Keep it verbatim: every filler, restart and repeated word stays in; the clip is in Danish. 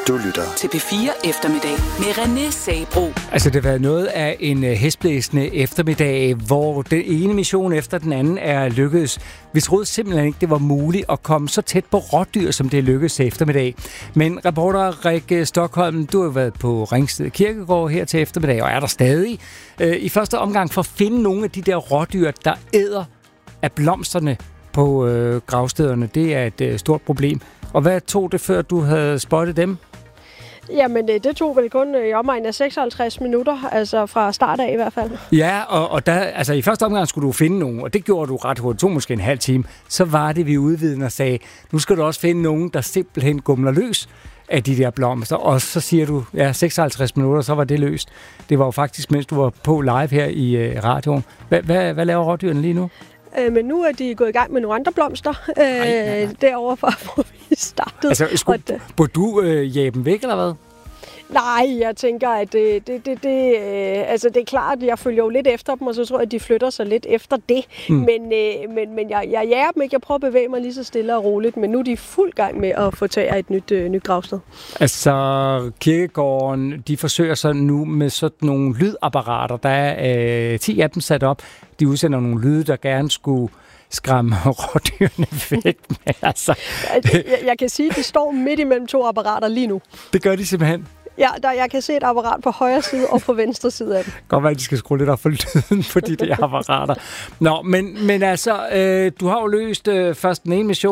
Du lytter til P fire Eftermiddag med René Sabro. Altså, det har været noget af en hestblæsende eftermiddag, hvor den ene mission efter den anden er lykkedes. Vi troede simpelthen ikke, det var muligt at komme så tæt på rådyr, som det lykkedes eftermiddag. Men reporter Rikke Stockholm, du har været på Ringsted Kirkegård her til eftermiddag, og er der stadig i første omgang for at finde nogle af de der rådyr, der æder af blomsterne på øh, gravstederne. Det er et øh, stort problem. Og hvad tog det, før du havde spottet dem? Jamen, det tog vel kun i omegn af seksoghalvtreds minutter, altså fra start af i hvert fald. Ja, og, og der, altså, i første omgang skulle du finde nogen, og det gjorde du ret hurtigt, tog måske en halv time. Så var det, vi udvidede og sagde, nu skal du også finde nogen, der simpelthen gumler løs af de der blomster. Og så siger du, ja, seksoghalvtreds minutter, så var det løst. Det var jo faktisk, mens du var på live her i øh, radioen. Hva, hva, hvad laver rådyrene lige nu? Men nu er de gået i gang med nogle andre blomster øh, ej, nej, nej. derovre, hvor vi startede. Altså, skulle, burde du øh, jage dem væk, eller hvad? Nej, jeg tænker, at det, det, det, det, øh, altså det er klart, at jeg følger jo lidt efter dem, og så tror jeg, at de flytter sig lidt efter det. Mm. Men, øh, men, men jeg, jeg jager dem ikke. Jeg prøver at bevæge mig lige så stille og roligt, men nu er de fuld gang med at få taget et nyt, øh, nyt gravsted. Altså, kirkegården, de forsøger så nu med sådan nogle lydapparater. Der er øh, ti af dem sat op. De udsender nogle lyde, der gerne skulle skræmme rådyrene væk. Men altså. jeg, jeg kan sige, at de står midt imellem to apparater lige nu. Det gør de simpelthen. Ja, der, jeg kan se et apparat på højre side og på venstre side af den. Godt være, at de skal skrue lidt op for lyden på de der apparater. Nå, men, men altså, øh, du har jo løst øh, først den ene mission.